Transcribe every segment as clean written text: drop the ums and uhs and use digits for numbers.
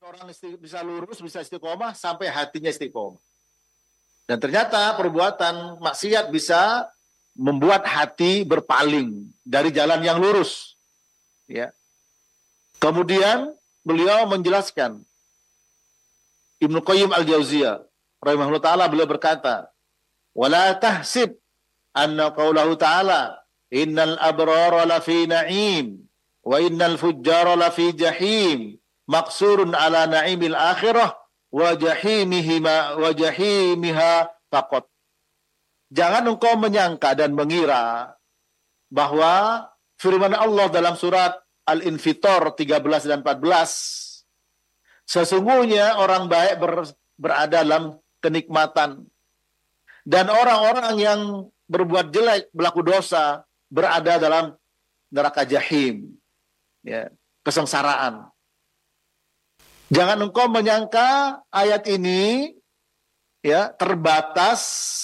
orang bisa lurus, bisa istiqomah sampai hatinya istiqomah. Dan ternyata perbuatan maksiat bisa membuat hati berpaling dari jalan yang lurus. Ya. Kemudian beliau menjelaskan, Ibnu Qayyim al-Jauziyah rahimahullah ta'ala, beliau berkata, "Wala tahsib anna qaulahu ta'ala innal abrara lafi na'im wa innal fujjara lafi jahim maqsurun ala na'imil akhirah wa jahimiha faqat." Jangan engkau menyangka dan mengira bahwa firman Allah dalam surat Al-Infitor 13 dan 14, sesungguhnya orang baik berada dalam kenikmatan dan orang-orang yang berbuat jelek, berlaku dosa, berada dalam neraka jahim, ya, kesengsaraan. Jangan engkau menyangka ayat ini ya terbatas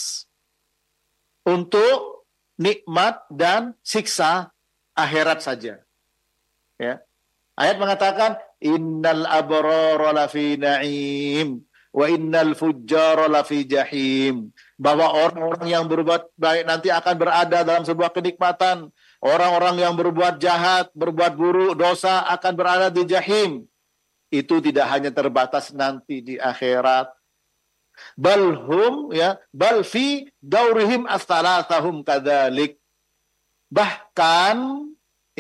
untuk nikmat dan siksa akhirat saja. Ya. Ayat mengatakan innal abrara lafi na'im wa innal fujjara lafi jahim, bahwa orang-orang yang berbuat baik nanti akan berada dalam sebuah kenikmatan, orang-orang yang berbuat jahat, berbuat buruk, dosa akan berada di jahim. Itu tidak hanya terbatas nanti di akhirat, bal fi daurihim as-salasahum kadzalik, bahkan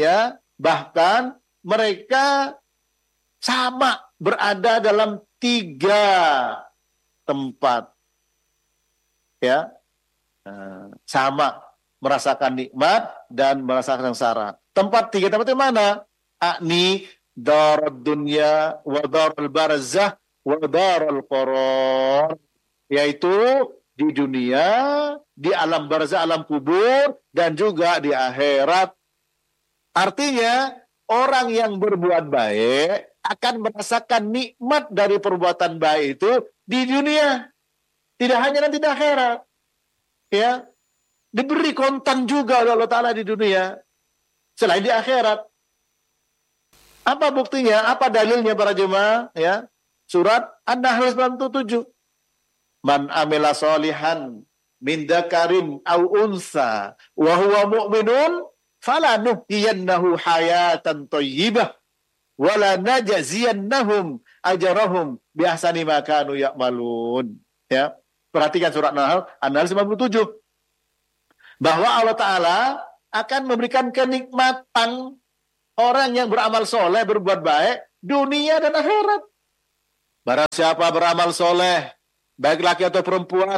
mereka sama berada dalam 3 tempat, ya, sama merasakan nikmat dan merasakan sengsara. 3 tempat itu mana? Akni darad dunya wa darul barzah wa darul qarar, yaitu di dunia, di alam barzah, alam kubur, dan juga di akhirat. Artinya orang yang berbuat baik akan merasakan nikmat dari perbuatan baik itu di dunia, tidak hanya nanti di akhirat. Ya, diberi kontan juga oleh Allah Ta'ala di dunia selain di akhirat. Apa buktinya? Apa dalilnya para jemaah? Ya, surat An-Nahl 97. Man amila solihan min dzakarin aw unsa wa huwa mu'minun falanuhyiyannahu hayatan thayyibah wa la najziyannahum ajrahum bi ahsani ma kanu ya'malun. Ya, perhatikan surat An-Nahl 97, bahwa Allah Ta'ala akan memberikan kenikmatan orang yang beramal soleh, berbuat baik, dunia dan akhirat. Barang siapa beramal soleh, baik laki atau perempuan,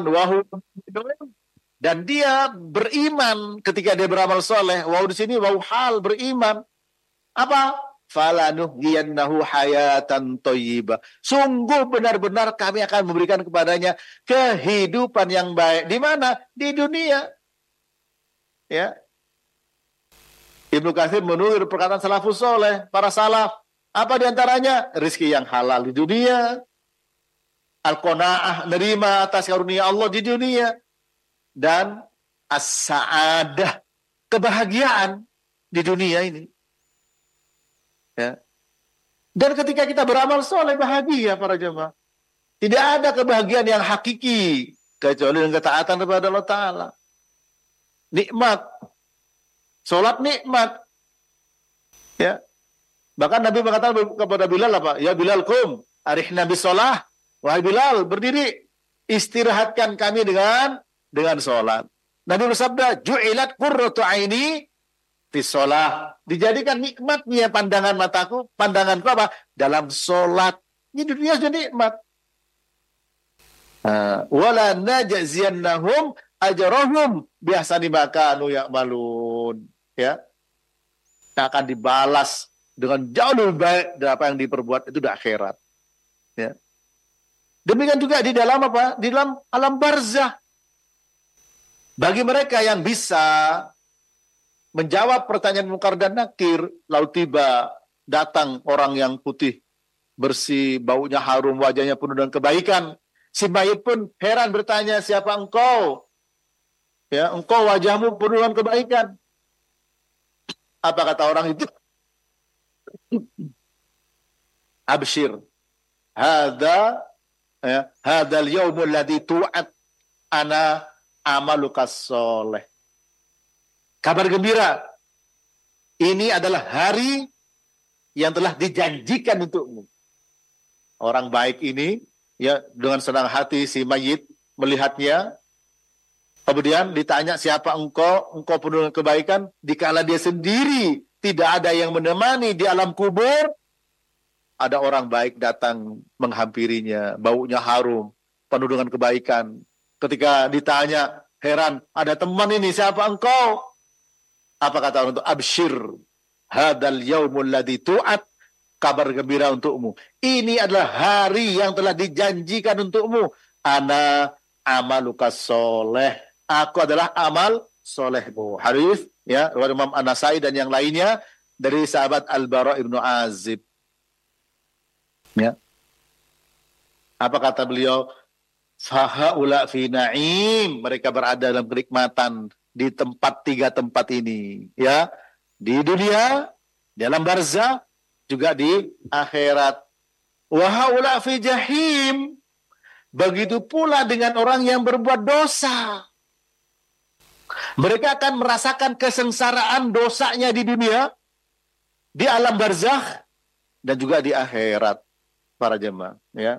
dan dia beriman ketika dia beramal soleh, di sini hal beriman. Apa? Falanuhyiyannahu hayatan thayyibah. Sungguh benar-benar kami akan memberikan kepadanya kehidupan yang baik. Di mana? Di dunia. Ya. Ibnu Katsir menukil perkataan salafus soleh, para salaf. Apa diantaranya? Rizki yang halal di dunia, al-qanaah, nerima atas karunia Allah di dunia, dan as-sa'adah, kebahagiaan di dunia ini. Ya. Dan ketika kita beramal soleh, bahagia para jemaah. Tidak ada kebahagiaan yang hakiki kecuali dengan ketaatan kepada Allah Ta'ala. Nikmat. Sholat nikmat. Ya. Bahkan Nabi mengatakan kepada Bilal apa? Ya Bilal kum, arihna bisolah. Wahai Bilal, berdiri, istirahatkan kami dengan sholat. Nabi bersabda, ju'ilat qurratu aini fi sholah. Dijadikan nikmatnya pandangan mataku, pandanganku apa? Dalam sholat. Ini dunia sudah nikmat. Wala najziyannahum ajrahum biahsani ma kanu ya'malun. Ya, akan dibalas dengan jauh lebih baik dari apa yang diperbuat itu di akhirat. Ya. Demikian juga di dalam apa? Di dalam alam barzah. Bagi mereka yang bisa menjawab pertanyaan Munkar dan Nakir, lalu tiba datang orang yang putih, bersih, baunya harum, wajahnya penuh dengan kebaikan. Si mayit pun heran bertanya, siapa engkau? Ya, engkau wajahmu penuh dengan kebaikan. Apa kata orang itu? Absyir, hadza ya, hadzal yaumul ladzi tu'at ana amalukas soleh. Kabar gembira, ini adalah hari yang telah dijanjikan untukmu. Orang baik ini ya dengan senang hati si mayit melihatnya. Kemudian ditanya, siapa engkau? Engkau penuh dengan kebaikan. Dikala dia sendiri tidak ada yang menemani di alam kubur, ada orang baik datang menghampirinya, baunya harum, penuh dengan kebaikan. Ketika ditanya, heran, ada teman ini, siapa engkau? Apa kata orang itu? Abshir, hadal yaumul ladzi tu'at, kabar gembira untukmu. Ini adalah hari yang telah dijanjikan untukmu. Ana amalukas soleh. Aku adalah amal solehmu. Hadis ya, riwayat Imam An-Nasai dan yang lainnya dari sahabat Al-Bara ibnu Azib. Ya. Apa kata beliau? Fahaula fi na'im. Mereka berada dalam kenikmatan di tiga tempat ini. Ya, di dunia, dalam barzah, juga di akhirat. Wahaula fi jahim. Begitu pula dengan orang yang berbuat dosa. Mereka akan merasakan kesengsaraan dosanya di dunia, di alam barzakh, dan juga di akhirat, para jemaah. Ya.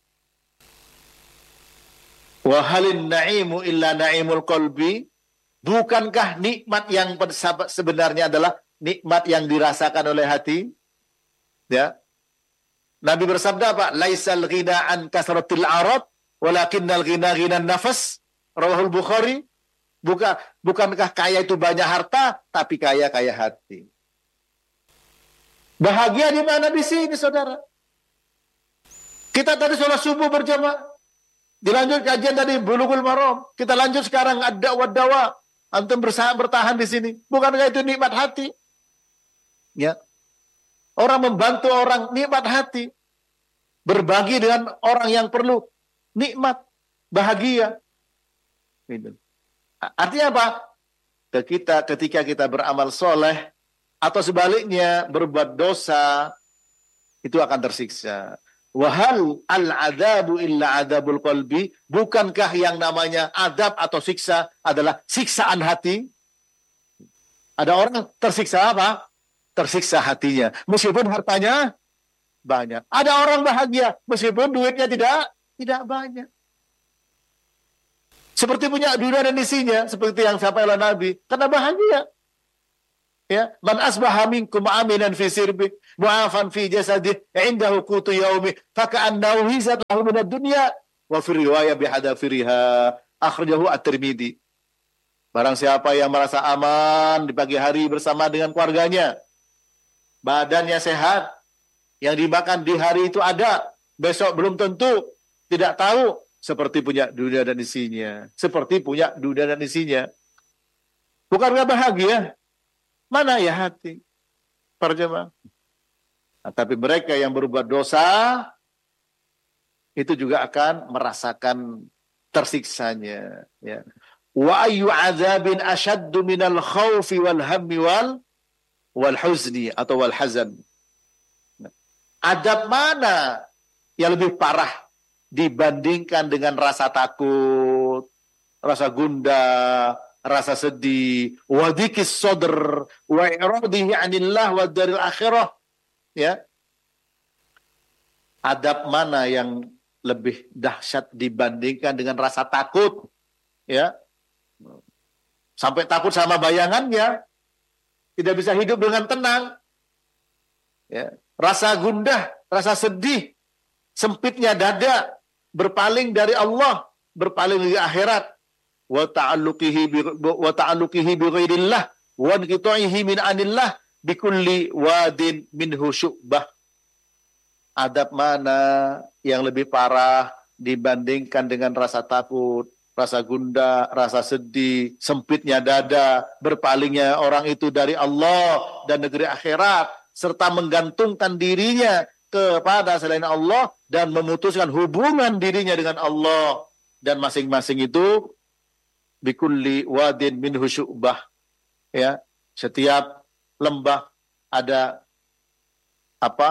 Wa halin na'imu illa na'imul qalbi. Bukankah nikmat yang sebenarnya adalah nikmat yang dirasakan oleh hati? Ya. Nabi bersabda apa? Laisal ghina an kasratil arad, walakinnal ghina ghinan nafas. Rawahul Bukhari. Bukankah kaya itu banyak harta, tapi kaya hati. Bahagia di mana di sini, saudara? Kita tadi sholat subuh berjamaah, dilanjut kajian tadi Bulughul Maram, kita lanjut sekarang ad-da'wah dawa. Antum bertahan di sini. Bukankah itu nikmat hati? Ya. Orang membantu orang, nikmat hati. Berbagi dengan orang yang perlu, nikmat, bahagia. Gitu. Artinya apa? Ketika kita beramal soleh atau sebaliknya berbuat dosa, itu akan tersiksa. Wahal al-adabu illa adabul qalbi. Bukankah yang namanya adab atau siksa adalah siksaan hati? Ada orang tersiksa apa? Tersiksa hatinya. Meskipun hartanya banyak. Ada orang bahagia meskipun duitnya tidak banyak. Seperti punya dunia dan isinya, seperti yang disampaikan oleh Nabi, karena bahagia. Ya, man asbaha minkum aminan fi sirbi, mu'afan fi jasadih, indahu qutu yaumi, faka'annahu hizat lahu minad dunya, wa fi riwayah bihadafiriha, akhrajahu at-Tirmidzi. Barang siapa yang merasa aman di pagi hari bersama dengan keluarganya, badannya sehat, yang dimakan di hari itu ada, besok belum tentu, tidak tahu, seperti punya dunia dan isinya. Seperti punya dunia dan isinya. Bukankah bahagia? Mana ya hati? Para jemaah. Nah, tapi mereka yang berbuat dosa, itu juga akan merasakan tersiksanya. Ya. Wa ayyu azabin ashaddu minal khawfi wal hammi wal huzni atau wal hazan. Adab mana yang lebih parah dibandingkan dengan rasa takut, rasa gundah, rasa sedih, wa dhikis sadr, wa iradihi anillah wa daril akhirah. Ya. Adab mana yang lebih dahsyat dibandingkan dengan rasa takut? Ya. Sampai takut sama bayangannya, tidak bisa hidup dengan tenang. Ya. Rasa gundah, rasa sedih, sempitnya dada, berpaling dari Allah, berpaling dari akhirat, wa ta'alluqihi bi ghairillah wa inqita'ihi min anillah bi kulli wadin minhu syu'bah. Adab mana yang lebih parah dibandingkan dengan rasa takut, rasa gundah, rasa sedih, sempitnya dada, berpalingnya orang itu dari Allah dan negeri akhirat, serta menggantungkan dirinya kepada selain Allah dan memutuskan hubungan dirinya dengan Allah, dan masing-masing itu bikulli wadin minhu syu'bah. Ya, setiap lembah ada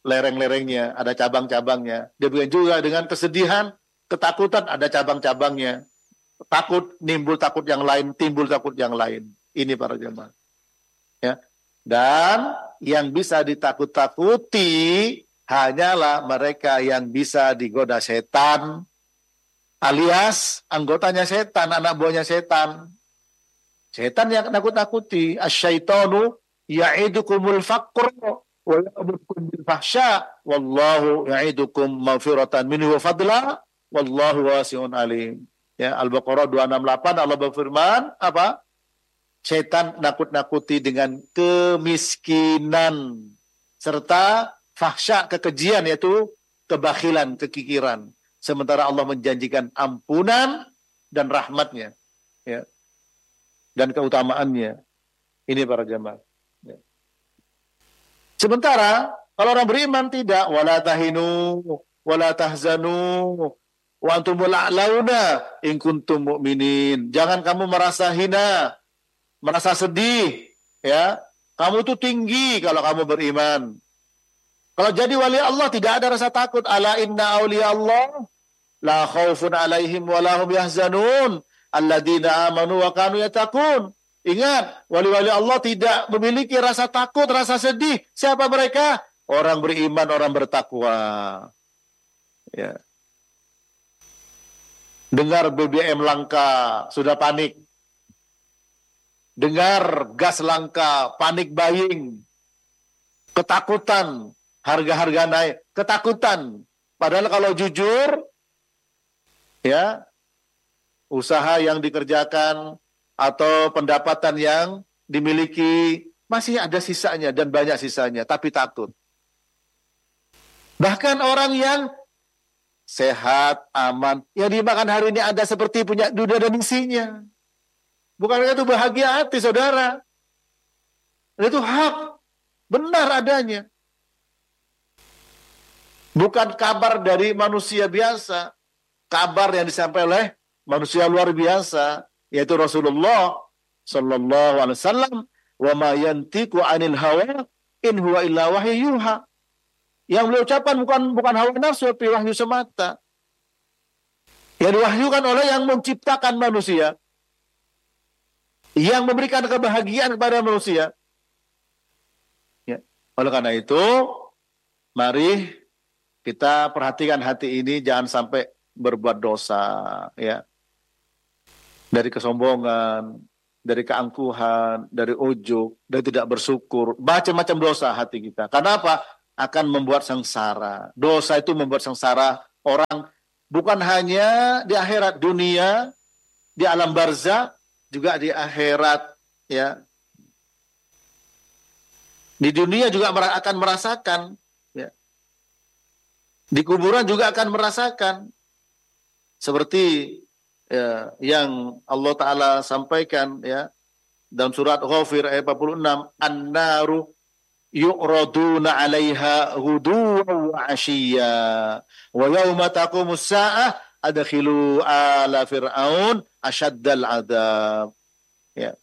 lereng-lerengnya, ada cabang-cabangnya. Demikian juga dengan kesedihan, ketakutan, ada cabang-cabangnya. Takut, nimbul takut yang lain, timbul takut yang lain. Ini para jemaah. Ya. Dan yang bisa ditakut-takuti hanyalah mereka yang bisa digoda setan, alias anggotanya setan, anak buahnya setan. Setan yang nakut-nakuti. Asyaitonu ya'idukumul faqr wa ya'murukum bil fahsya wallahu ya'idukum maghfiratan minhu wa fadla wallahu wasi'un alim. Ya, Al-Baqarah 268 Allah berfirman apa? Setan nakut-nakuti dengan kemiskinan serta fahsya, kekejian, yaitu kebakhilan, kekikiran. Sementara Allah menjanjikan ampunan dan rahmatnya, ya, dan keutamaannya. Ini para jemaah. Ya. Sementara kalau orang beriman tidak, wala tahinu wala tahzanu wa antumul a'launa in kuntum mu'minin. Jangan kamu merasa hina, merasa sedih, ya. Kamu itu tinggi kalau kamu beriman. Kalau jadi wali Allah tidak ada rasa takut. Ala inna awliya Allah la khaufun alaihim wa lahum yahzanun alladzina amanu wa kanu yattaqun. Ingat, wali-wali Allah tidak memiliki rasa takut, rasa sedih. Siapa mereka? Orang beriman, orang bertakwa. Ya. Dengar BBM langka, sudah panik. Dengar gas langka, panik buying. Ketakutan, harga-harga naik, ketakutan. Padahal kalau jujur, ya, usaha yang dikerjakan atau pendapatan yang dimiliki masih ada sisanya dan banyak sisanya, tapi takut. Bahkan orang yang sehat, aman, yang dimakan hari ini ada seperti punya dunia dan isinya. Bukankah itu bahagia hati, saudara? Itu hak, benar adanya. Bukan kabar dari manusia biasa, kabar yang disampaikan oleh manusia luar biasa, yaitu Rasulullah sallallahu alaihi wasallam, wa ma yantiqu 'anil hawa in huwa illa wahyu yuha. Yang beliau ucapkan bukan hawa nafsu, tapi wahyu semata. Yang diwahyukan oleh yang menciptakan manusia, yang memberikan kebahagiaan kepada manusia. Ya. Oleh karena itu, mari kita perhatikan hati ini, jangan sampai berbuat dosa, ya. Dari kesombongan, dari keangkuhan, dari ujub, dari tidak bersyukur, macam-macam dosa hati kita. Karena apa? Akan membuat sengsara. Dosa itu membuat sengsara orang, bukan hanya di akhirat dunia, di alam barzakh, juga di akhirat, ya. Di dunia juga akan merasakan, ya. Di kuburan juga akan merasakan. Seperti ya, yang Allah Ta'ala sampaikan, ya, dalam surat Ghafir ayat 46, an-naru yu'raduna 'alaiha ghuduwan wa 'ashiyya wa yauma taqumus sa'ah adkhilu ala fir'aun asyaddal 'adzab. Ya.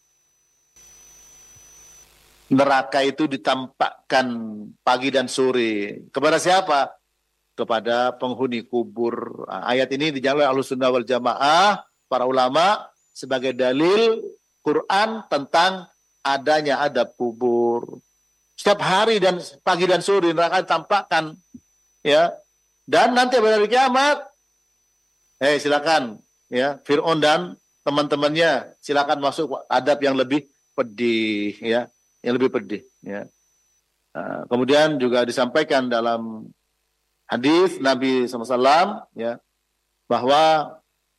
Neraka itu ditampakkan pagi dan sore. Kepada siapa? Kepada penghuni kubur. Ayat ini dijawab oleh Ahlussunnah wal Jamaah, para ulama, sebagai dalil Quran tentang adanya adab kubur. Setiap hari dan pagi dan sore neraka ditampakkan, ya. Dan nanti pada hari kiamat, silakan, ya, Fir'aun dan teman-temannya silakan masuk adab yang lebih pedih, ya, yang lebih pedih, ya. Kemudian juga disampaikan dalam hadis Nabi SAW, ya, bahwa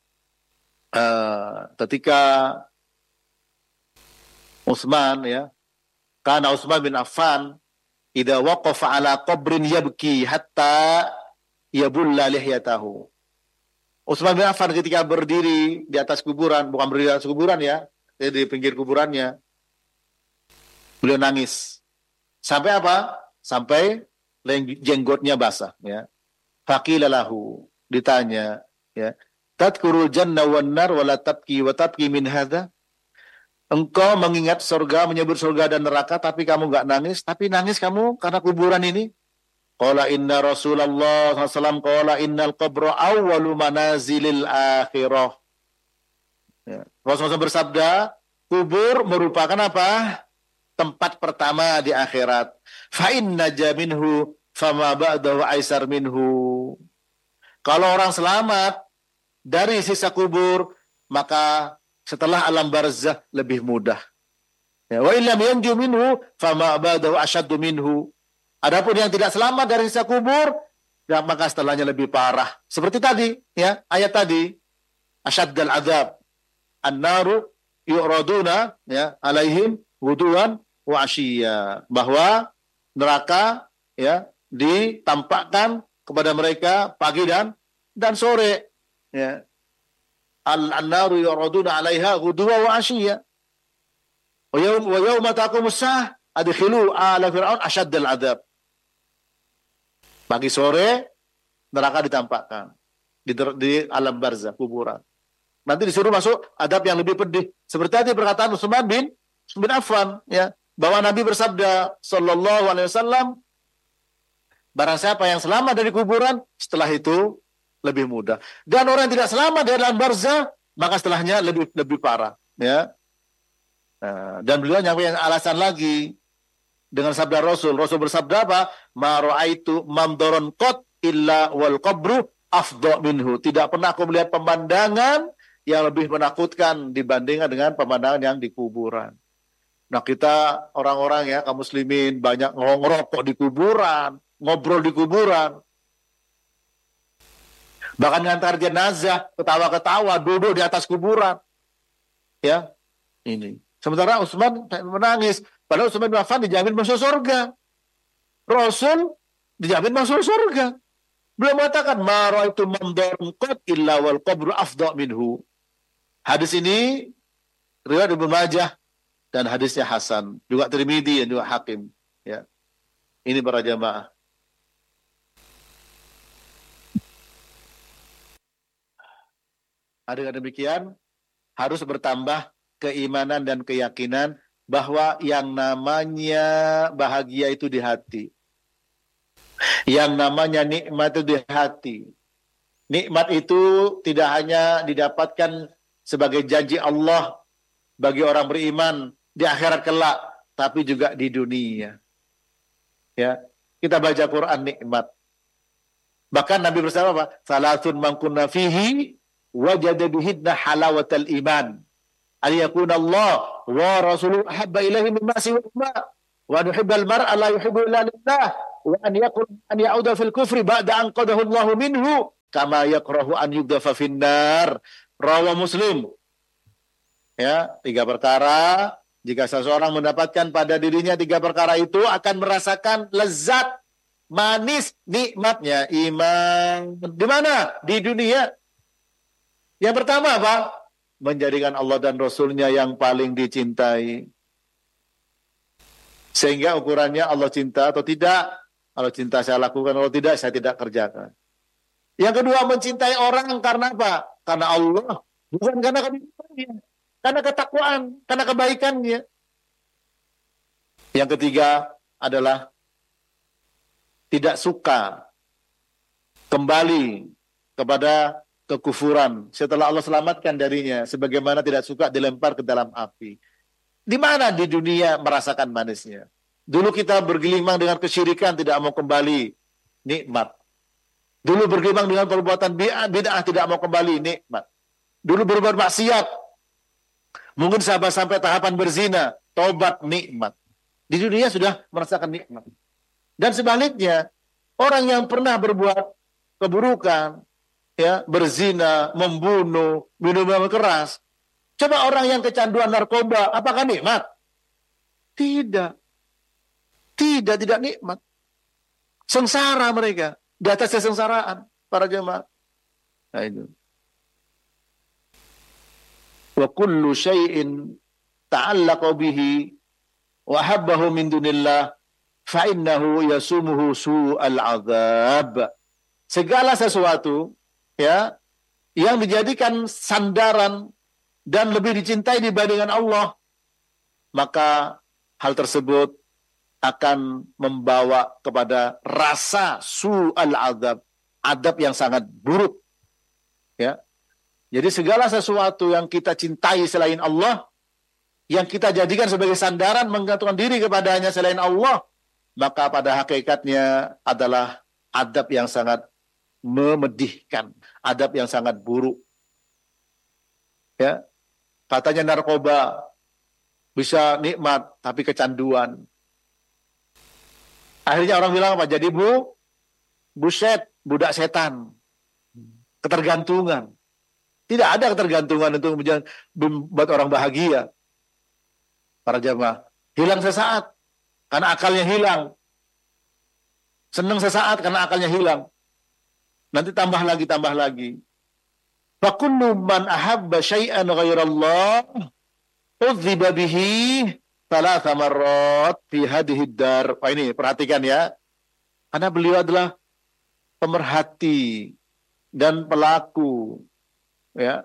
ketika Utsman, ya, karena Utsman bin Affan idza waqafa ala qabrin yabki hatta yabulla lihyatahu. Utsman bin Affan ketika berdiri di atas kuburan, bukan berdiri di atas kuburan, ya, di pinggir kuburannya, beliau nangis. Sampai apa? Sampai jenggotnya basah, ya. Faqila lahu, ditanya, ya, tadkurul janna wan nar wa la tabki wa tabki min hadza? Engkau mengingat surga, menyebut surga dan neraka, tapi kamu enggak nangis, tapi nangis kamu karena kuburan ini? Qala inna Rasulullah SAW qala innal qabra awwalu manazilil akhirah. Ya. Rasulullah bersabda, kubur merupakan apa? Tempat pertama di akhirat. Fa inna jaminhu fama ba'dahu aisar minhu. Kalau orang selamat dari sisa kubur, maka setelah alam barzakh lebih mudah. Ya, wa illam yanju minhu fama ba'dahu asyaddu minhu. Adapun yang tidak selamat dari sisa kubur, ya, maka setelahnya lebih parah. Seperti tadi, ya, ayat tadi, asyaddal azab. An-naru yu'raduna, ya, alaihim wuduan wa asyiya. Bahwa neraka, ya, ditampakkan kepada mereka pagi dan sore, ya. An-naru yu'raduna alaiha wuduan wa asyiya. Wa yawma taqumus saah adkhilu ala fir'aun asyaddal azab. Pagi sore neraka ditampakkan di alam barzakh, kuburan. Nanti disuruh masuk adab yang lebih pedih. Seperti tadi perkataan Utsman bin Affan, ya, bahwa Nabi bersabda sallallahu alaihi wasallam, barang siapa yang selamat dari kuburan, setelah itu lebih mudah. Dan orang yang tidak selamat dari alam barzakh, maka setelahnya lebih parah, ya. Nah, dan beliau nyampein alasan lagi dengan sabda Rasul. Rasul bersabda apa? Ma ra'aitu mamdaron qat illa wal qabru afdha minhu. Tidak pernah aku melihat pemandangan yang lebih menakutkan dibandingkan dengan pemandangan yang di kuburan. Nah, kita orang-orang, ya, kaum muslimin banyak ngerokok di kuburan, ngobrol di kuburan. Bahkan ngantar jenazah, ketawa-ketawa, duduk di atas kuburan. Ya, ini. Sementara Utsman menangis. Padahal Utsman bin Affan dijamin masuk surga. Rasul dijamin masuk surga. Beliau mengatakan, ma ra'aitu mamdarun qat illa wal qabru afdha minhu. Hadis ini riwayat Ibnu Majah dan hadisnya hasan. Juga Tirmidzi dan juga Hakim. Ya. Ini para jamaah. Dengan demikian harus bertambah keimanan dan keyakinan bahwa yang namanya bahagia itu di hati. Yang namanya nikmat itu di hati. Nikmat itu tidak hanya didapatkan sebagai janji Allah bagi orang beriman di akhirat kelak, tapi juga di dunia. Ya, kita baca Quran nikmat. Bahkan Nabi bersama apa? Salatun man kunna fihi wajada bihidna halawatal iman. An yakuna Allah wa rasuluhu ahabba ilaihi mimma siwahuma wa an yuhibbal mar'a la yuhibbu illa lillah wa an ya'uda fil kufri ba'da an qadahu Allahu minhu kama yakrahu an yudhafa finnar. Rawi Muslim. Ya, 3 perkara. Jika seseorang mendapatkan pada dirinya 3 perkara itu, akan merasakan lezat, manis, nikmatnya iman. Di mana? Di dunia. Yang pertama apa? Menjadikan Allah dan Rasulnya yang paling dicintai. Sehingga ukurannya Allah cinta atau tidak. Kalau cinta saya lakukan, kalau tidak saya tidak kerjakan. Yang kedua, mencintai orang karena apa? Karena Allah, bukan karena kebaikannya, karena ketakwaan, karena kebaikannya. Yang ketiga adalah tidak suka kembali kepada kekufuran setelah Allah selamatkan darinya, sebagaimana tidak suka dilempar ke dalam api. Di mana di dunia merasakan manisnya? Dulu kita bergelimang dengan kesyirikan, tidak mau kembali, nikmat. Dulu bergelimang dengan perbuatan bid'ah, tidak mau kembali, nikmat. Dulu berbuat maksiat, mungkin sampai tahapan berzina, tobat, nikmat. Di dunia sudah merasakan nikmat. Dan sebaliknya, orang yang pernah berbuat keburukan, ya, berzina, membunuh, minum keras, coba orang yang kecanduan narkoba, apakah nikmat? Tidak. Tidak nikmat. Sengsara mereka. Di atas kesengsaraan para jemaah. Nah itu. Wa kullu syai'in ta'allaqa bihi wa habbahu min dunillah fa innahu yasumuhu su'al 'adzab. Segala sesuatu, ya, yang dijadikan sandaran dan lebih dicintai dibandingkan Allah, maka hal tersebut akan membawa kepada rasa su'al adab, adab yang sangat buruk. Ya. Jadi segala sesuatu yang kita cintai selain Allah, yang kita jadikan sebagai sandaran menggantungkan diri kepadanya selain Allah, maka pada hakikatnya adalah adab yang sangat memedihkan, adab yang sangat buruk. Ya. Katanya narkoba bisa nikmat tapi kecanduan. Akhirnya orang bilang apa? Jadi buset, budak setan. Ketergantungan. Tidak ada ketergantungan untuk membuat orang bahagia. Para jamaah. Hilang sesaat karena akalnya hilang. Senang sesaat karena akalnya hilang. Nanti tambah lagi, tambah lagi. Fakullu man ahabba syai'an ghairallah udhiba bihi thalatha marrat fi hadhihi dar. Wah, ini perhatikan ya. Karena beliau adalah pemerhati dan pelaku ya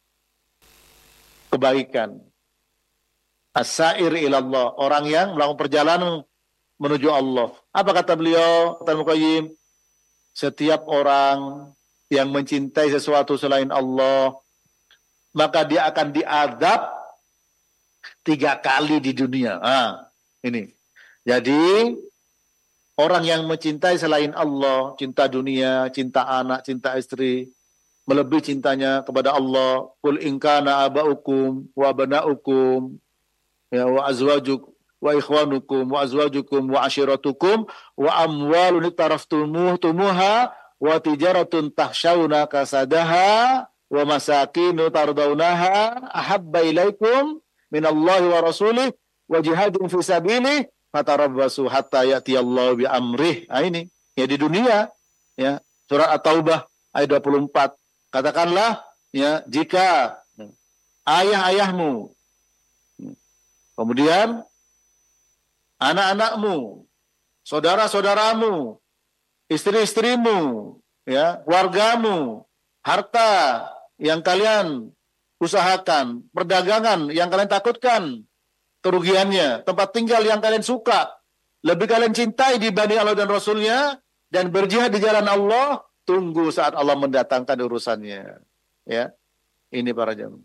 kebaikan. As-sa'ir ilallah, orang yang melakukan perjalanan menuju Allah. Apa kata beliau? Kata Al-Muqayyim, setiap orang yang mencintai sesuatu selain Allah, maka dia akan diazab 3 kali di dunia. Ini. Jadi orang yang mencintai selain Allah, cinta dunia, cinta anak, cinta istri, melebihi cintanya kepada Allah. Qul in kana aba'ukum wa abana'ukum ya wa azwajukum wa ikhwanukum wa azwajukum wa ashiratukum wa amwalun taraftumuha wa tijaratun tahshawna kasadaha wa masakinu tardawnaha ahabba ilaikum minallahi wa rasulih wa jihadin fi sabilih fatarabbasu hatta ya'tiyallahu bi amrih. Ini ya di dunia ya, surat At-Taubah ayat 24. Katakanlah ya, jika ayah-ayahmu, kemudian anak-anakmu, saudara-saudaramu, istri-istrimu, ya, keluargamu, harta yang kalian usahakan, perdagangan yang kalian takutkan kerugiannya, tempat tinggal yang kalian suka, lebih kalian cintai dibanding Allah dan Rasulnya, dan berjihad di jalan Allah, tunggu saat Allah mendatangkan urusannya. Ya, ini para jamaah.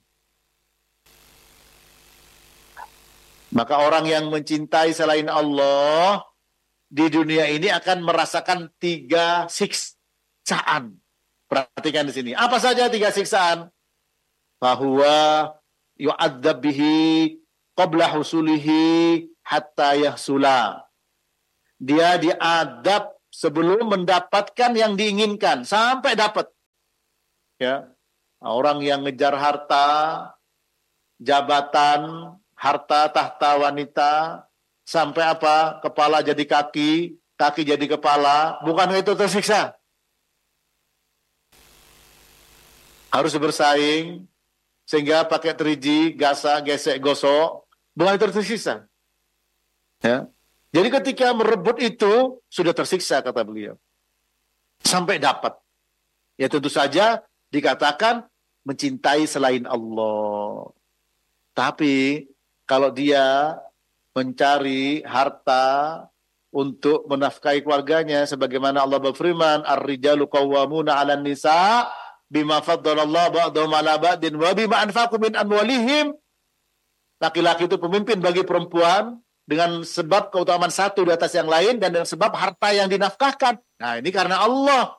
Maka orang yang mencintai selain Allah di dunia ini akan merasakan 3 siksaan. Perhatikan di sini. Apa saja 3 siksaan? Bahwa yu'adzab bihi qabla husulihi hatta yahsula. Dia diadab sebelum mendapatkan yang diinginkan sampai dapat. Ya. Orang yang ngejar harta, jabatan, harta tahta wanita, sampai apa? Kepala jadi kaki, kaki jadi kepala, bukan itu tersiksa. Harus bersaing sehingga pakai teriji, gasak, gesek, gosok, bukan itu tersiksa. Ya. Jadi ketika merebut itu sudah tersiksa kata beliau. Sampai dapat. Ya tentu saja dikatakan mencintai selain Allah. Tapi kalau dia mencari harta untuk menafkahi keluarganya sebagaimana Allah berfirman, ar-rijalu qawwamuna 'alan nisa bima faddalallahu ba'dahum 'ala ba'din wa bima anfaqu min amwalihim. Laki-laki itu pemimpin bagi perempuan dengan sebab keutamaan satu di atas yang lain dan dengan sebab harta yang dinafkahkan. Nah, ini karena Allah.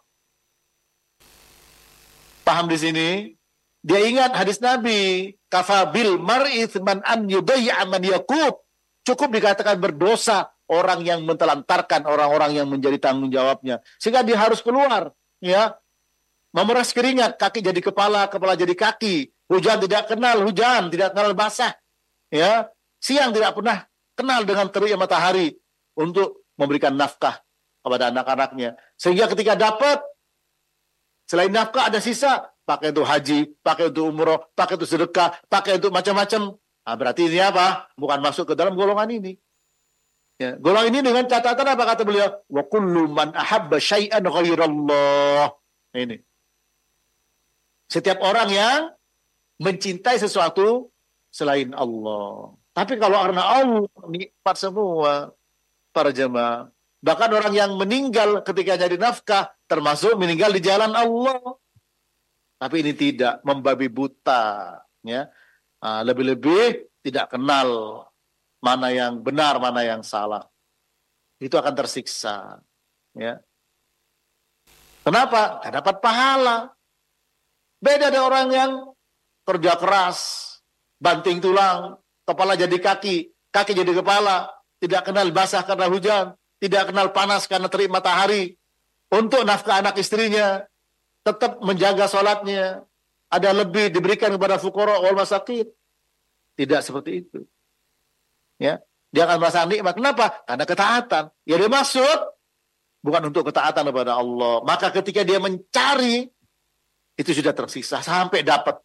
Paham di sini? Dia ingat hadis Nabi, kafabil mar'i man an yudayya man yakub. Cukup dikatakan berdosa orang yang mentelantarkan orang-orang yang menjadi tanggung jawabnya. Sehingga dia harus keluar, ya. Memeras keringat, kaki jadi kepala, kepala jadi kaki. Hujan tidak kenal hujan, tidak kenal basah. Ya. Siang tidak pernah kenal dengan terik matahari untuk memberikan nafkah kepada anak-anaknya. Sehingga ketika dapat, selain nafkah ada sisa, pakai untuk haji, pakai untuk umroh, pakai untuk sedekah, pakai untuk macam-macam. Nah, berarti ini apa? Bukan masuk ke dalam golongan ini. Ya, golongan ini dengan catatan apa kata beliau? Wa kullu man ahabba syai'an ghairallah. Ini. Setiap orang yang mencintai sesuatu selain Allah. Tapi kalau karena Allah nikmat semua. para jemaah. Bahkan orang yang meninggal ketika jadi nafkah termasuk meninggal di jalan Allah. Tapi ini tidak, membabi buta, ya. Lebih-lebih tidak kenal mana yang benar, mana yang salah. Itu akan tersiksa, ya. Kenapa? Tidak dapat pahala. Beda dengan orang yang kerja keras, banting tulang, kepala jadi kaki, kaki jadi kepala, tidak kenal basah karena hujan, tidak kenal panas karena terik matahari, untuk nafkah anak istrinya, tetap menjaga sholatnya, ada lebih diberikan kepada fuqara wal masakin. Tidak seperti itu. Ya, dia akan merasa nikmat. Kenapa? Karena ketaatan. Ya dia maksud bukan untuk ketaatan kepada Allah. Maka ketika dia mencari, itu sudah tersisa sampai dapat.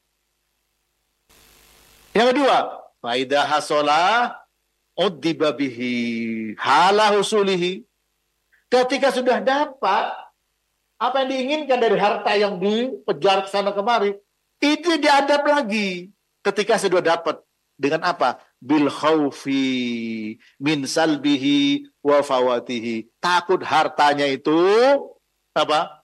Yang kedua, faidah hasolah uddiba bihi hala husulihi. Ketika sudah dapat apa yang diinginkan dari harta yang dikejar ke sana kemari, itu diadab lagi ketika sudah dapat. Dengan apa? Bil khaufi min salbihi wa fawatihi. Takut hartanya itu apa?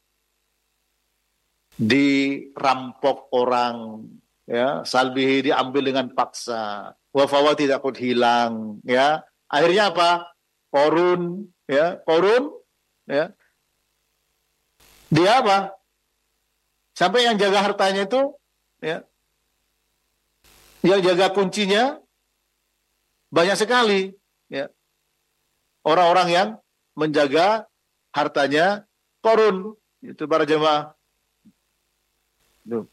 Dirampok orang, ya, salbihi diambil dengan paksa, wa fawati takut hilang, ya. Akhirnya apa? Korun, ya, korun, ya. Dia apa? Sampai yang jaga hartanya itu, ya, yang jaga kuncinya banyak sekali, ya. Orang-orang yang menjaga hartanya korun, itu para jemaah. Tuh.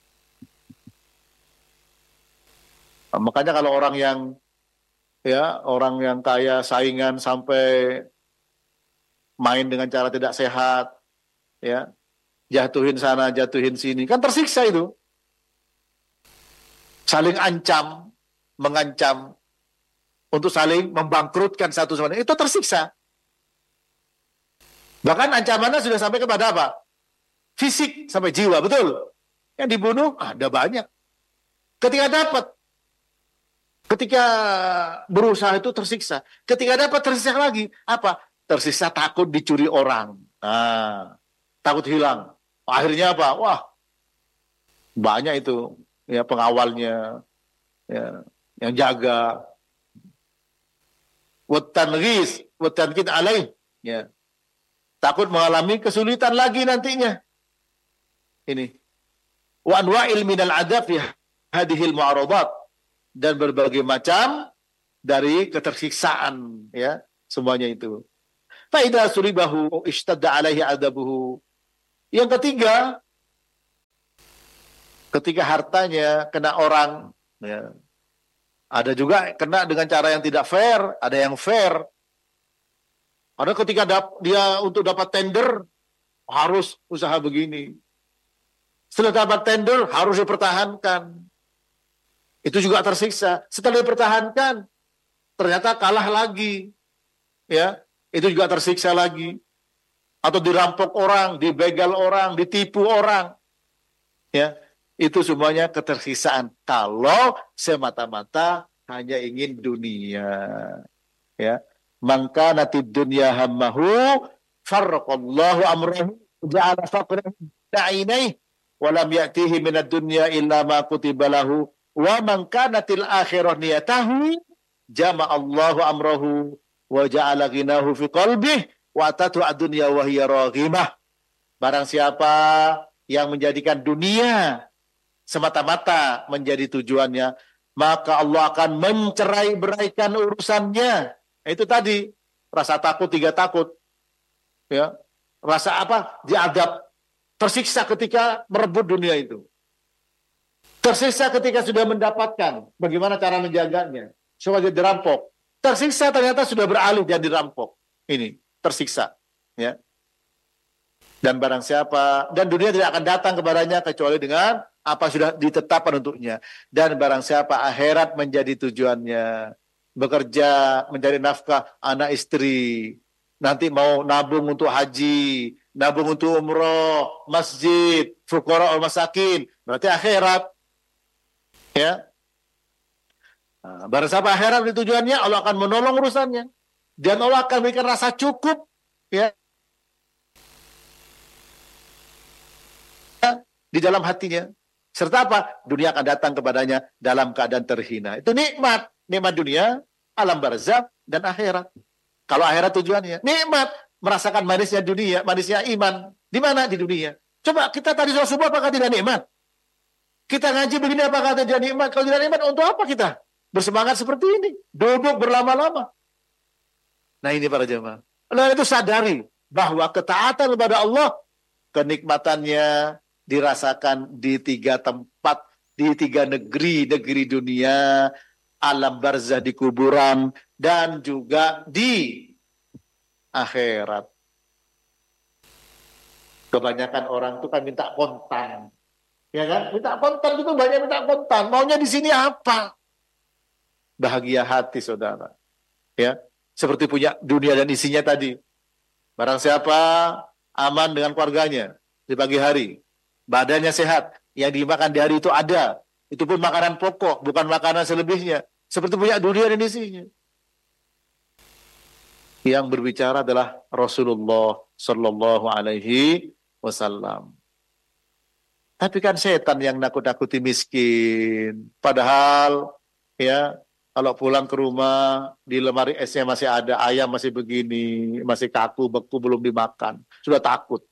Makanya kalau orang yang, ya, orang yang kaya saingan sampai main dengan cara tidak sehat, ya, jatuhin sana, jatuhin sini, kan tersiksa itu. Saling ancam, mengancam untuk saling membangkrutkan satu sama lain, itu tersiksa. Bahkan ancamannya sudah sampai kepada apa? Fisik sampai jiwa, betul. Yang dibunuh ada banyak. Ketika dapat, ketika berusaha itu tersiksa. Ketika dapat tersiksa lagi, apa? Tersiksa takut dicuri orang. Nah, takut hilang. Akhirnya apa? Wah, banyak itu, ya, pengawalnya, ya, yang jaga. Watanghis, watankid alaih, ya. Takut mengalami kesulitan lagi nantinya. Ini. Wa anwa'il minal adab fi hadhil mu'aradat, dan berbagai macam dari ketersiksaan, ya, semuanya itu. Fa idza suribahu ishtadda alaihi adabuhu. Yang ketiga, ketika hartanya kena orang, ya. Ada juga kena dengan cara yang tidak fair, ada yang fair. Ada ketika dia untuk dapat tender harus usaha begini. Setelah dapat tender harus dipertahankan. Itu juga tersiksa. Setelah dipertahankan ternyata kalah lagi. Ya, itu juga tersiksa lagi. Atau dirampok orang, dibegal orang, ditipu orang. Ya, itu semuanya ketersiksaan. Kalau semata-mata hanya ingin dunia. Ya, maka natid dunya hammahu farraqallahu amrahu ja'ala faqrahu da'inai walam ya'tihi minad dunya illa ma kutiba lahu wa man kanatil akhirah niyatahu jama'allahu amrahu wa ja'ala ghinahu fi qalbih wa atatu ad-dunya wa hiya raghimah. Barang siapa yang menjadikan dunia semata-mata menjadi tujuannya, maka Allah akan mencerai-beraikan urusannya. Itu tadi, rasa takut, 3 takut. Ya. Rasa apa? Diadab. Tersiksa ketika merebut dunia itu. Tersiksa ketika sudah mendapatkan. Bagaimana cara menjaganya? Supaya dia dirampok. Tersiksa ternyata sudah beralih dan dirampok. Ini, tersiksa. Ya. Dan barang siapa, dan dunia tidak akan datang kepadanya kecuali dengan apa sudah ditetapkan untuknya. Dan barang siapa akhirat menjadi tujuannya, bekerja, mencari nafkah anak istri, nanti mau nabung untuk haji, nabung untuk umroh, masjid, fuqara al masakin, berarti akhirat. Ya. Nah, barang siapa akhirat di tujuannya, Allah akan menolong urusannya. Dan Allah akan berikan rasa cukup, ya, di dalam hatinya. Serta apa? Dunia akan datang kepadanya dalam keadaan terhina. Itu nikmat. Nikmat dunia, alam barzakh, dan akhirat. Kalau akhirat tujuannya. Nikmat. Merasakan manisnya dunia, manisnya iman. Di mana? Di dunia. Coba kita tadi sholat subuh apakah tidak nikmat? Kita ngaji begini apakah tidak nikmat? Kalau tidak nikmat, untuk apa kita bersemangat seperti ini? Duduk berlama-lama. Nah ini para jemaah. Oleh itu sadari bahwa ketaatan kepada Allah, kenikmatannya dirasakan di 3 tempat, di 3 negeri dunia, alam barzah di kuburan, dan juga di akhirat. Kebanyakan orang itu kan minta kontan. Ya kan? Minta kontan itu banyak minta kontan. Maunya di sini apa? Bahagia hati, saudara. Ya, seperti punya dunia dan isinya tadi. Barang siapa aman dengan keluarganya di pagi hari, badannya sehat, yang dimakan di hari itu ada. Itu pun makanan pokok, bukan makanan selebihnya. Seperti punya dunia dan isinya. Yang berbicara adalah Rasulullah Sallallahu Alaihi Wasallam. Tapi kan setan yang nakut-nakuti miskin. Padahal ya, kalau pulang ke rumah di lemari esnya masih ada ayam, masih begini, masih kaku, beku, belum dimakan, sudah takut.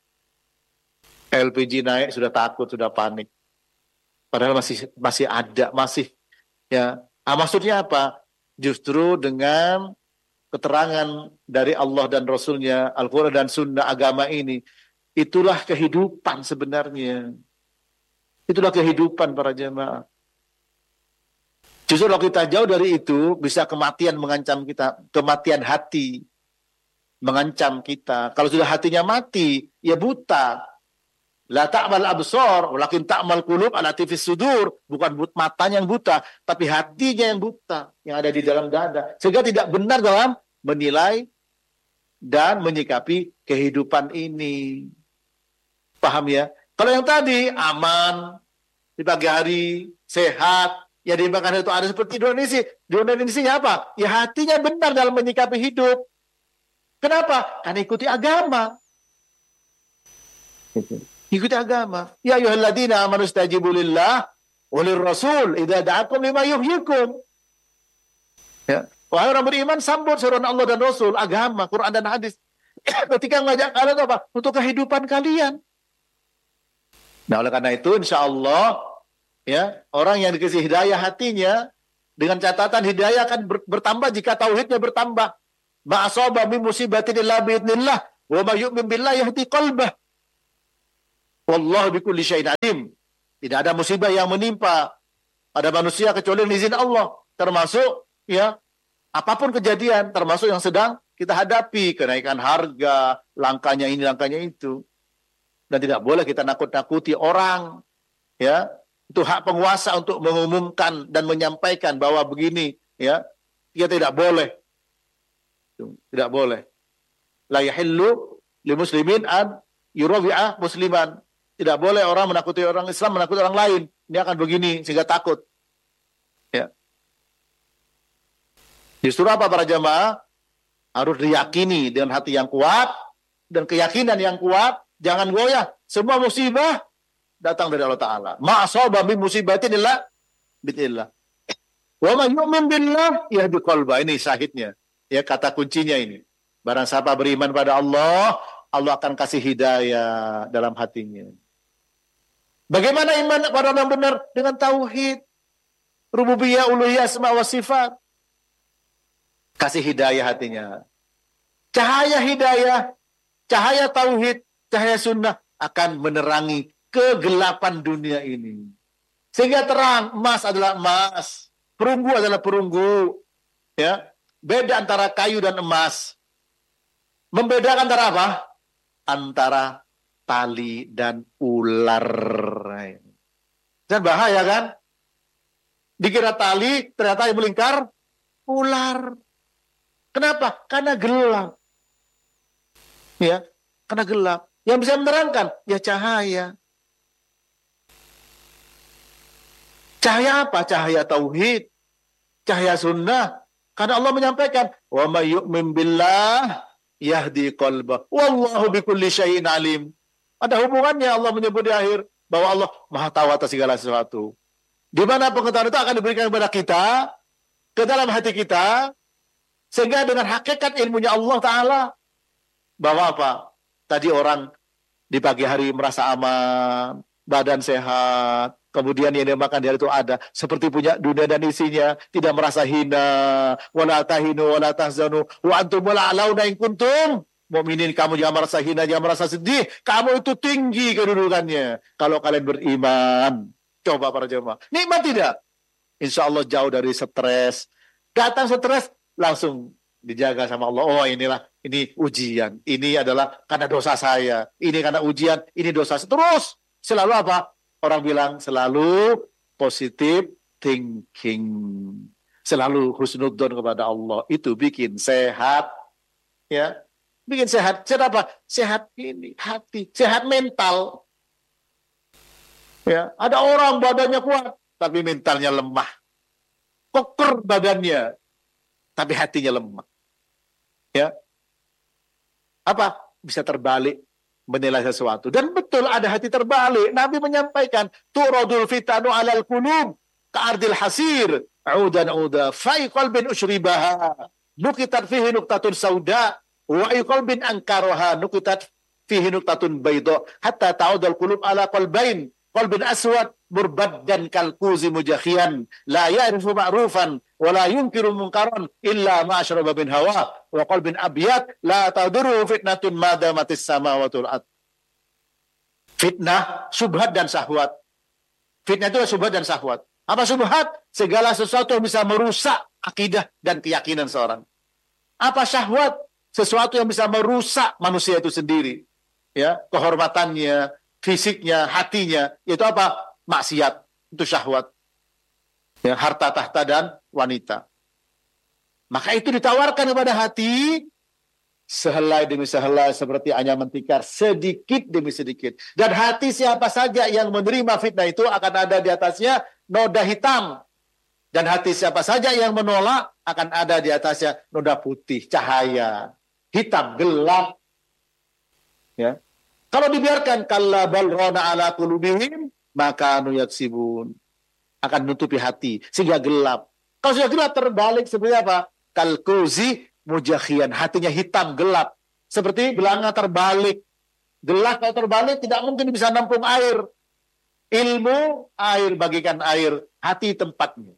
LPG naik sudah takut, sudah panik. Padahal masih ada, masih ya. Maksudnya apa? Justru dengan keterangan dari Allah dan Rasulnya, Al-Quran dan Sunnah agama ini, itulah kehidupan sebenarnya. Itulah kehidupan para jemaah. Justru kalau kita jauh dari itu, bisa kematian mengancam kita, kematian hati mengancam kita. Kalau sudah hatinya mati, ya buta. La ta'mal absar, walakin ta'mal qulub allati fis sudur. Bukan matanya yang buta, tapi hatinya yang buta, yang ada di dalam dada. Sehingga tidak benar dalam menilai dan menyikapi kehidupan ini. Paham ya? Kalau yang tadi aman, di pagi hari, sehat, ya dimakan itu ada seperti Indonesia. Di Indonesia apa? Ya hatinya benar dalam menyikapi hidup. Kenapa? Karena ikuti agama. Ikuti agama. Ya ayyuhalladzina amanu istajibu lillah walir rasul idza da'akum lima yuhyikum. Ya. Wahai orang beriman, sambut seruan Allah dan Rasul, agama, Quran dan hadis. Ketika ngajak kalian apa? Untuk kehidupan kalian. Nah, oleh karena itu, insya Allah, ya, orang yang dikasih hidayah hatinya, dengan catatan hidayah akan bertambah jika tauhidnya bertambah. Ma'asaba min musibatin illa bi'idnillah, wa ma yu'min billah yahdi qalbah. Wallahu bikulli syai'in alim. Tidak ada musibah yang menimpa pada manusia kecuali izin Allah. Termasuk, ya, apapun kejadian, termasuk yang sedang kita hadapi, kenaikan harga, langkanya ini, langkanya itu. Dan tidak boleh kita nakut-nakuti orang. Ya, itu hak penguasa untuk mengumumkan dan menyampaikan bahwa begini, ya, dia tidak boleh. Tidak boleh. La yahillu li muslimin an yurawi'a musliman. Tidak boleh orang menakuti orang Islam, menakuti orang lain. Ini akan begini, sehingga takut. Ya. Justru apa para jamaah? Harus diyakini dengan hati yang kuat dan keyakinan yang kuat. Jangan goyah. Semua musibah datang dari Allah Ta'ala. Ma'asaba min musibatin illa bi'illah. Wa man yu'min billah yahdi qalbah. Ini syahidnya. Ya, kata kuncinya ini. Barang siapa beriman pada Allah, Allah akan kasih hidayah dalam hatinya. Bagaimana iman pada orang benar? Dengan tauhid, rububiyah, uluhiyah, asma wa sifat. Kasih hidayah hatinya. Cahaya hidayah, cahaya tauhid, cahaya sunnah akan menerangi kegelapan dunia ini. Sehingga terang, emas adalah emas, perunggu adalah perunggu. Ya, beda antara kayu dan emas. Membedakan antara apa? Antara tali dan ular. Dan bahaya kan? Dikira tali, ternyata yang melingkar ular. Kenapa? Karena gelap. Ya, karena gelap. Yang bisa menerangkan, ya cahaya. Cahaya apa? Cahaya tauhid, cahaya sunnah, Karena Allah menyampaikan, wa may yu'min billah yahdi qalbah wallahu bikulli syai'in alim. Ada hubungannya Allah menyebut di akhir bahwa Allah Maha tahu atas segala sesuatu. Di mana pengetahuan itu akan diberikan kepada kita, ke dalam hati kita, sehingga dengan hakikat ilmunya Allah Ta'ala, bahwa apa? Tadi orang di pagi hari merasa aman, badan sehat, kemudian yang dia makan di hari itu ada, seperti punya dunia dan isinya, tidak merasa hina, wala tahinu, wala tahzanu, wa antum wala'alauna in kuntum mu'minin. Kamu jangan merasa hina, jangan merasa sedih, kamu itu tinggi kedudukannya kalau kalian beriman. Coba para jemaah, nikmat tidak? Insya Allah jauh dari stres. Datang stres, langsung dijaga sama Allah. Oh inilah, ini ujian. Ini adalah karena dosa saya. Ini karena ujian, ini dosa. Terus, selalu apa? Orang bilang selalu positive thinking. Selalu husnudzon kepada Allah. Itu bikin sehat. Ya, bikin sehat. Sehat apa? Sehat ini, hati. Sehat mental. Ya, ada orang badannya kuat, tapi mentalnya lemah. Koker badannya, tapi hatinya lemah. Ya, apa? Bisa terbalik menilai sesuatu. Dan betul ada hati terbalik. Nabi menyampaikan, turadul fitanu alal qulub ka'ardil hasir, udan uda, fa'i qalbin ushribaha, nukitat fihi nuktatun sauda, wa'i qalbin angkaroha, nukitat fihi nuktatun baydo, hatta ta'udal qulub ala qalbain, qalbin aswad murbaddan kalkuzi mujakhian la ya'rifu ma'rufan wa la yunkiru munkaran illa ma asyraba bin hawa wa qalbin abyad la tadurru fitnatun madamatis samawati wal ard. Fitnah, syubhat dan syahwat. Fitnah itu syubhat dan syahwat. Apa syubhat? Segala sesuatu yang bisa merusak akidah dan keyakinan seorang. Apa syahwat? Sesuatu yang bisa merusak manusia itu sendiri. Ya, kehormatannya, fisiknya, hatinya, itu apa? Maksiat, itu syahwat. Ya, harta tahta dan wanita. Maka itu ditawarkan kepada hati, sehelai demi sehelai seperti anyaman tikar, sedikit demi sedikit. Dan hati siapa saja yang menerima fitnah itu akan ada di atasnya noda hitam. Dan hati siapa saja yang menolak akan ada di atasnya noda putih, cahaya. Hitam, gelap. Ya. Kalau dibiarkan kalla bal rana ala qulubihim maka anu yaksibun, akan menutupi hati sehingga gelap. Kalau sudah gelap terbalik seperti apa? Kalkuzi mujakhian, hatinya hitam gelap seperti belanga terbalik. Gelap kalau terbalik tidak mungkin bisa nampung air. Ilmu air bagikan air, hati tempatnya.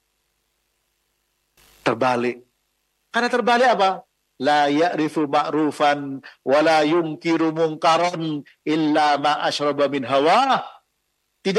Terbalik. Karena terbalik apa? La ya'rifu ma'rufan wa la yunkiru munkaran illa ma asyraba min hawa